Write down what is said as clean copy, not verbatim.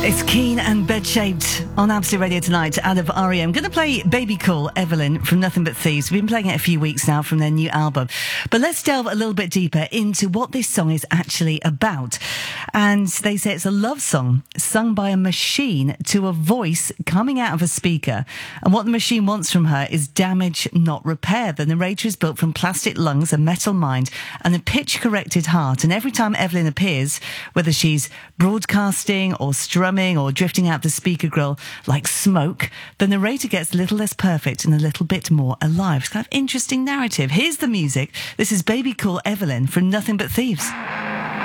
It's Keen and Bed-Shaped on Absolute Radio tonight out of REM. I'm going to play Baby Cool, Evelyn from Nothing But Thieves. We've been playing it a few weeks now from their new album. But let's delve a little bit deeper into what this song is actually about. And they say it's a love song sung by a machine to a voice coming out of a speaker. And what the machine wants from her is damage, not repair. The narrator is built from plastic lungs, a metal mind, and a pitch-corrected heart. And every time Evelyn appears, whether she's broadcasting or strumming or drifting out the speaker grill like smoke, the narrator gets a little less perfect and a little bit more alive. It's kind of interesting narrative. Here's the music. This is Baby Cool, Evelyn from Nothing But Thieves.